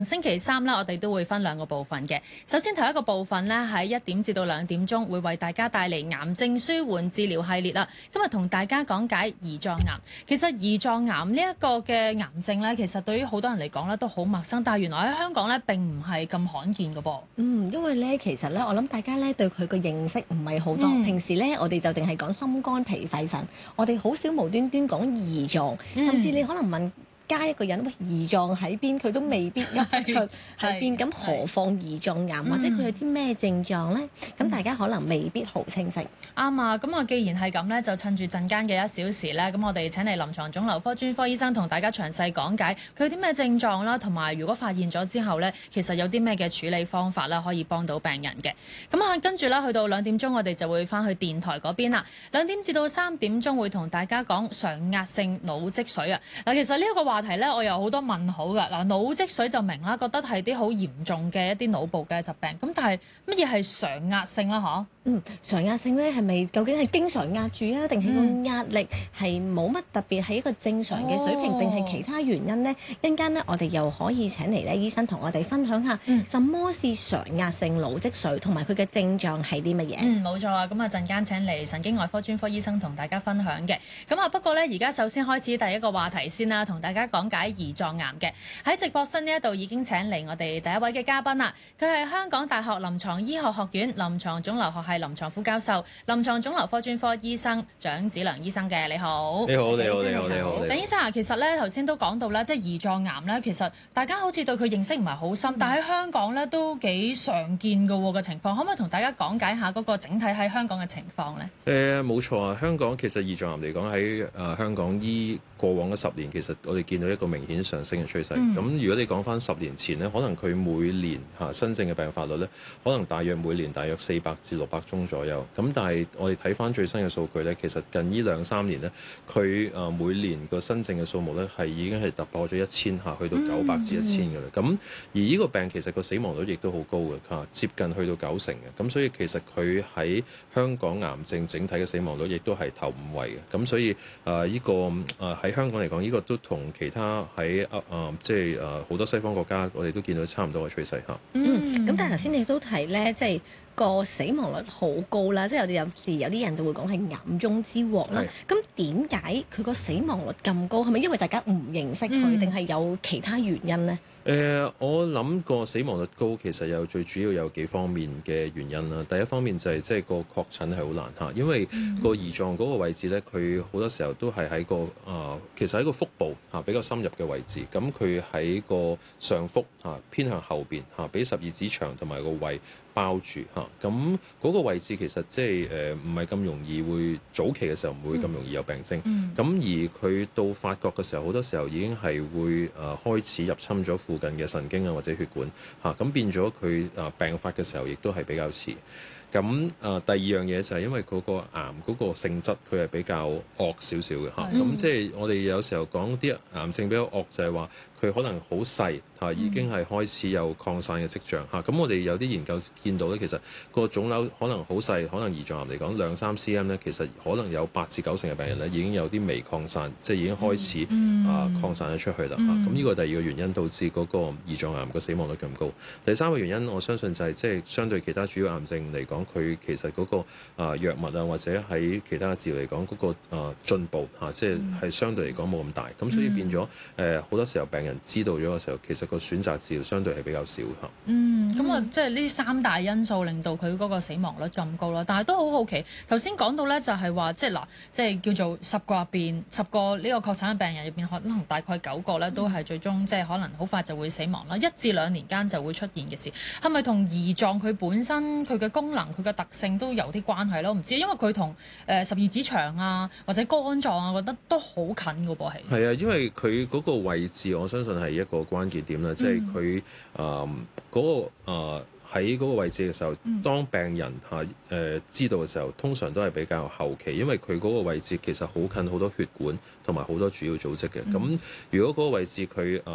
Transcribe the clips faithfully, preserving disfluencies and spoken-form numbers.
星期三咧，我哋都會分兩個部分嘅。首先頭一個部分咧，喺一點至到兩點鐘，會為大家帶嚟癌症舒緩治療系列啦。今日同大家講解胰臟癌。其實胰臟癌呢一個嘅癌症咧，其實對於好多人嚟講咧都好陌生，但係原來喺香港咧並唔係咁罕見嘅噃。嗯， 因為咧其實咧，我諗大家咧對佢嘅認識唔係好多。嗯、平時咧我哋就淨係講心肝脾肺腎，我哋好少無端端講胰臟，嗯、甚至你可能問加一個人，喂，胰臟喺邊？佢都未必噏得出喺邊。咁何況胰臟癌，或者佢有啲咩症狀呢？咁、嗯、大家可能未必好清晰。 啱啊！咁啊，既然係咁呢，就趁住陣間嘅一小時呢，咁我哋請嚟臨床腫瘤科專科醫生同大家詳細講解佢有啲咩症狀啦，同埋如果發現咗之後呢，其實有啲咩嘅處理方法啦，可以幫到病人嘅。咁啊，跟住啦，去到兩點鐘，我哋就會翻去電台嗰邊啦。兩點至到三點鐘會同大家講常壓性腦積水啊。嗱，其實呢一個話題咧，我有好多問號㗎。嗱，腦積水就明啦，覺得係啲好嚴重嘅一啲腦部嘅疾病。咁但係乜嘢係常壓性啦？嗬？ 嗯，常壓性咧係咪究竟係經常壓住啊，定係個壓力係冇乜特別係一個正常嘅水平，定係、哦、其他原因呢？一陣間呢，我哋又可以請嚟咧醫生同我哋分享下，嗯、什麼是常壓性腦積水，同埋佢嘅症狀係啲乜嘢？ 嗯，冇錯啊。咁啊，陣間請嚟神經外科專科醫生同大家分享嘅。咁啊，不過咧，而家首先開始第一個話題先啦，同大家講解胰臟癌嘅。喺直播室呢一度已經請嚟我哋第一位嘅嘉賓啦，佢係香港大學臨床醫學學院臨床腫瘤學系臨床副教授、臨床腫瘤科專科醫生蔣子良醫生嘅。你好。 你好，你好，你好，你好。 蔣醫生啊，其實咧頭先都講到啦，即係胰臟癌咧，其實大家好似對佢認識唔係好深，嗯、但喺香港咧都幾常見嘅喎個情況，可唔可以同大家講解下嗰個整體喺香港嘅情況咧？ 誒冇、呃、錯啊，香港其實胰臟癌嚟講喺誒香港醫過往嘅十年，其實我哋見到一個明顯上升嘅趨勢。咁、嗯、如果你講翻十年前呢，可能佢每年嚇、啊、新症嘅病發率咧，可能大約每年大約四百至六百宗左右。咁但係我哋睇翻最新嘅數據咧，其實近呢兩三年呢，佢誒、呃、每年個新症嘅數目咧係已經係突破咗一千嚇，去到九百至一千嘅啦。咁、嗯嗯、而呢個病其實個死亡率亦都好高嘅嚇、啊，接近去到九成嘅。咁所以其實佢喺香港癌症整體嘅死亡率亦都係頭五位嘅。咁所以誒呢、呃這個誒喺、呃、香港嚟講，呢、這個都同其他喺誒誒即係誒好多西方國家，我哋都見到差唔多嘅趨勢嚇。 嗯，咁但係頭先你都提咧，即係個死亡率好高啦，即係我哋有時有啲人就會講係癌中之王啦。咁點解佢個死亡率咁高？係咪因為大家唔認識佢，定係、嗯、有其他原因呢？ 誒、呃，我諗個死亡率高其實有最主要有幾方面嘅原因啦。第一方面就係即係個確診係好難嚇，因為個胰臟嗰個位置咧，佢好多時候都係喺個啊、呃，其實喺個腹部嚇、啊、比較深入嘅位置。咁佢喺個上腹嚇、啊、偏向後邊嚇，俾十二指腸同埋個胃包住嚇。咁、啊、嗰個位置其實即係誒唔係咁容易會早期嘅時候唔會咁容易有病徵。咁、嗯、而佢到發覺嘅時候，好多時候已經係會誒、呃、開始入侵咗附近嘅神經啊或者血管嚇，咁、啊、變咗佢誒病發嘅時候，亦都係比較遲。咁誒、啊、第二樣嘢就係因為嗰個癌嗰個性質，佢係比較惡少少嘅嚇。咁、嗯、即係我哋有時候講啲癌症比較惡，就係話佢可能好細嚇，已經係開始有擴散嘅跡象嚇。咁、啊、我哋有啲研究見到咧，其實個腫瘤可能好細，可能胰臟癌嚟講兩三 cm 咧，其實可能有八至九成嘅病人咧已經有啲微擴散，即係已經開始、嗯、啊擴散咗出去啦嚇。咁呢個第二個原因導致嗰個胰臟癌個死亡率咁高。第三個原因我相信就係即係相對其他主要癌症嚟講，佢其實嗰個啊藥物啊或者喺其他治療嚟講嗰個啊進步嚇，即係係相對嚟講冇咁大。咁所以變咗誒好多時候病人知道咗嘅時候，其實個選擇治療相對係比較少嚇。 嗯，咁啊，即係呢三大因素令到佢嗰個死亡率咁高啦。但係都好好奇，頭先講到咧就係話，即係嗱，即係叫做十個入邊十個呢個確診嘅病人入邊，可能大概九個咧都係最終即係可能好快就會死亡啦，一至兩年間就會出現嘅事，係咪同胰臟佢本身佢嘅功能佢嘅特性都有啲關係咯？唔知，因為佢同誒十二指腸啊或者肝臟啊，我覺得都好近嘅噃係。係啊，因為佢嗰個位置，我相信係一個關鍵點啦，即係佢誒嗰個誒喺嗰個位置嘅時候，當病人嚇誒、呃、知道嘅時候，通常都係比較後期，因為佢嗰個位置其實好近好多血管同埋好多主要組織嘅。咁、嗯、如果嗰個位置佢誒，呃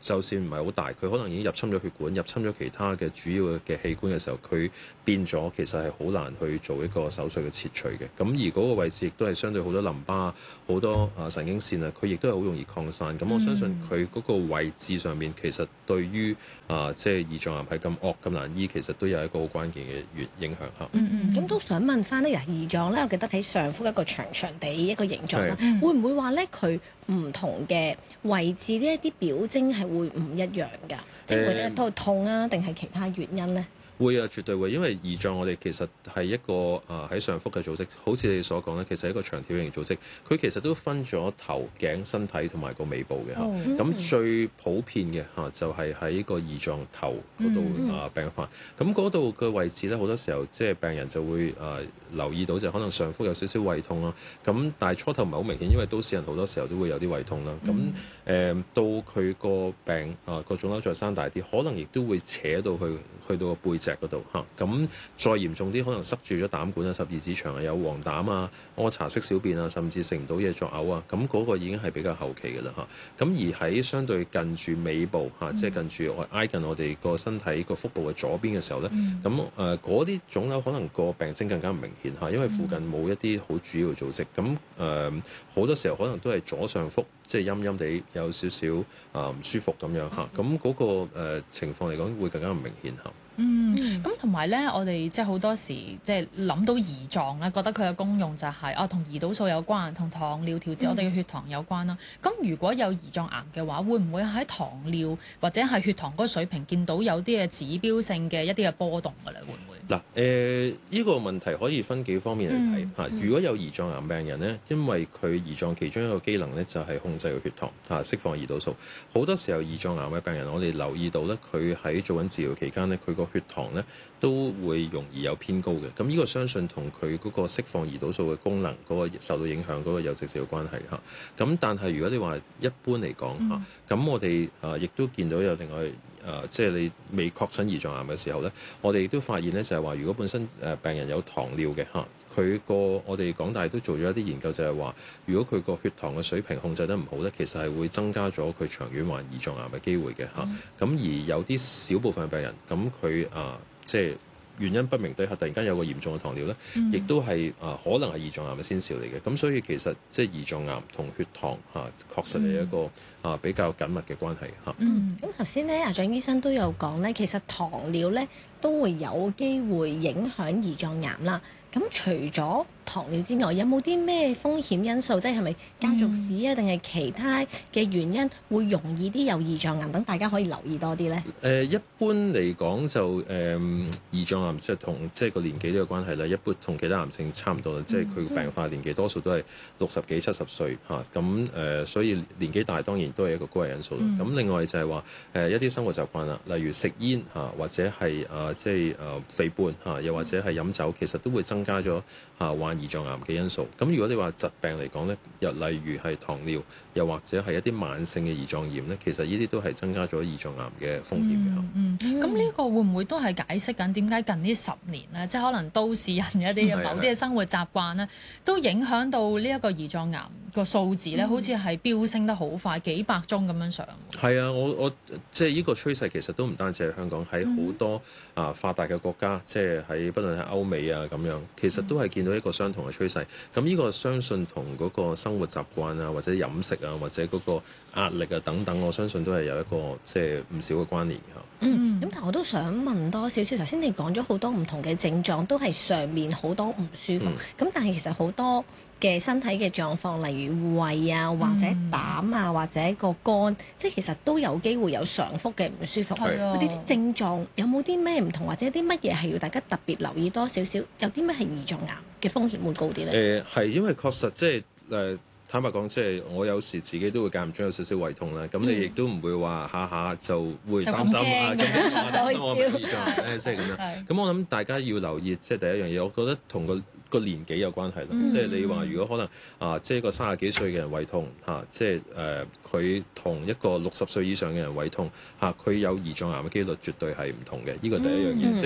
就算唔係好大，佢可能已經入侵咗血管、入侵咗其他嘅主要嘅器官嘅時候，佢變咗其實係好難去做一個手術嘅切除嘅。咁而嗰個位置亦都係相對好多淋巴、好多啊神經線啊，佢亦都係好容易擴散。咁我相信佢嗰個位置上面其實對於啊即係胰臟癌係咁惡咁難醫，其實都有一個好關鍵嘅影影響嚇。 嗯嗯，咁都想問翻呢，嗱胰臟咧，我記得喺上腹一個長長地一個形狀啦， 係會唔會話咧佢唔同嘅位置呢一啲表徵係會唔一樣㗎？即係會咧都係痛啊，定係其他原因咧？ 會啊，絕對會，因為胰臟我哋其實係一個啊喺、呃、上腹嘅組織，好似你所講咧，其實係一個長條形組織，佢其實都分咗頭、頸、身體同埋個尾部嘅嚇。咁、oh. 最普遍嘅嚇、啊、就係喺個胰臟頭嗰度、mm. 啊病發。咁嗰度嘅位置咧，好多時候即係病人就會啊留意到就可能上腹有少少胃痛啦。咁但係初頭唔係好明顯，因為都市人好多時候都會有啲胃痛啦。咁誒、mm. 呃、到佢個病啊個腫瘤再生大啲，可能亦都會扯到去去到個背脊嗰度嚇，咁再嚴重啲可能塞住咗膽管啊、十二指腸啊、有黃疸啊、屙茶式小便啊，甚至食唔到嘢作嘔啊，咁嗰個已經係比較後期嘅啦嚇。咁而喺相對近住尾部嚇，嗯、即係近住我挨近我哋個身體個腹部嘅左邊嘅時候咧，咁誒嗰啲腫瘤可能個病徵更加唔明顯嚇，因為附近冇一啲好主要嘅組織，咁誒好多時候可能都係左上腹即係陰陰地有少少啊唔舒服咁樣嚇，咁嗰、嗰個、呃、情況嚟講會更加唔明顯嚇。 嗯，咁同埋咧，我哋即係好多時即係諗到胰臟咧，覺得佢嘅功用就係、是、啊，同胰島素有關，同糖尿調節我哋嘅血糖有關啦。咁、嗯、如果有胰臟癌嘅話，會唔會喺糖尿或者係血糖嗰個水平見到有啲嘅指標性嘅一啲嘅波動㗎咧？會唔會？ 嗱，誒呢個問題可以分幾方面嚟睇嚇。嗯、如果有胰臟癌病人咧，因為佢胰臟其中一個機能咧就係控制個血糖嚇，釋放胰島素。好多時候胰臟癌嘅病人，我哋留意到咧，佢喺做緊治療期間咧，佢個血糖咧都會容易有偏高嘅。咁呢個相信同佢嗰個釋放胰島素嘅功能嗰個受到影響嗰個有直接嘅關係嚇。咁但係如果你話一般嚟講嚇，咁、嗯、我哋啊亦都見到有另外。誒、呃，即係你未確診胰臟癌嘅時候咧，我哋亦都發現咧，就係、是、話，如果本身誒、呃、病人有糖尿嘅嚇，佢、啊、個我哋港大都做咗一啲研究，就係話，如果佢個血糖嘅水平控制得唔好咧，其實係會增加咗佢長遠患胰臟癌嘅機會嘅嚇。咁、啊嗯、而有啲少部分病人，咁佢啊，即係。原因不明底下突然間有個嚴重嘅糖尿咧，亦、嗯、都係啊、呃、可能係胰臟癌嘅先兆嚟嘅。咁所以其實即係胰臟癌同血糖嚇、啊、確實係一個、嗯、啊比較緊密嘅關係嚇。 嗯，咁頭先咧，阿蔣醫生都有講咧，其實糖尿咧都會有機會影響胰臟癌啦。咁除咗糖尿之外，有冇啲咩風險因素？即係係咪家族史啊，定係、嗯、其他嘅原因會容易啲有胰臟癌？等大家可以留意多啲咧。誒、 呃，一般嚟講就誒、呃、胰臟癌即係同即係個年紀都有關係啦。一般同其他癌症差唔多啦，即係佢病發年紀多數都係六十幾七十歲嚇。咁、啊、誒、呃，所以年紀大當然都係一個高危因素啦。咁、嗯、另外就係話誒一啲生活習慣啦，例如食煙嚇、啊，或者係啊即係誒肥胖嚇，又或者係飲酒，其實都會增加咗啊患胰臟癌嘅因素。咁如果你話疾病嚟講咧，又例如係糖尿，又或者係一啲慢性嘅胰臟炎咧，其實呢啲都係增加咗胰臟癌嘅風險嘅。 嗯，咁呢、嗯、個會唔會都係解釋緊點解近呢十年咧，即係可能都市人一啲某啲嘅生活習慣咧，都影響到呢一個胰臟癌個數字咧，嗯、好似係飆升得好快，幾百宗咁樣上。係啊，我我即係呢個趨勢其實都唔單止係香港，喺好多、嗯、啊發達嘅國家，即係喺不論係歐美啊咁樣，其實都係見到一個相同嘅趨勢。咁呢個相信同嗰個生活習慣啊，或者飲食啊，或者嗰個壓力啊等等，我相信都係有一個即係唔少嘅關聯嚇。 嗯，咁但係我都想問多少少，頭先你講咗好多唔同嘅症狀，都係上面好多唔舒服。咁、嗯、但係其實好多嘅身體嘅狀況，例如胃啊，或者膽啊，或者個肝，即係其實都有機會有上腹嘅唔舒服。嗰啲啲症狀有冇啲咩唔同，或者啲乜嘢係要大家特別留意多少少？有啲咩係胰臟癌嘅風險會高啲咧？ 誒係、呃、因為確實即係誒。呃坦白講，即係我有時自己都會間唔中有少少胃痛啦。咁、嗯、你亦都唔會話下下就會擔心啊，咁擔心我胰臟癌咧，即係咁樣。咁我諗大家要留意，即係第一樣嘢，我覺得同個個年紀有關係咯。嗯、即係你話如果可能啊，即係一個三十幾歲嘅人胃痛嚇、啊，即係誒佢同一個六十歲以上嘅人胃痛嚇，佢、啊、有胰臟癌嘅機率絕對係唔同嘅。呢個第一樣嘢，嗯、即係要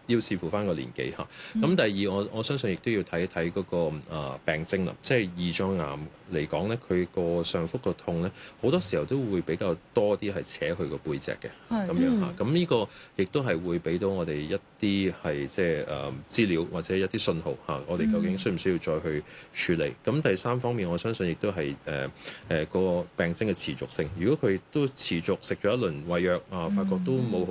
要視乎翻個年紀嚇。咁、嗯、第二，我我相信亦都要睇一睇嗰個、呃、病徵啦。即係胰臟癌嚟講咧，佢個上腹個痛咧，好多時候都會比較多啲係扯佢個背脊嘅咁樣嚇。咁呢個亦都係會俾到我哋一啲係即係誒資料或者一啲信號嚇。我哋究竟需唔需要再去處理？咁、嗯、第三方面，我相信亦都係誒誒個病徵嘅持續性。如果佢都持續食咗一輪胃藥啊，發覺都冇好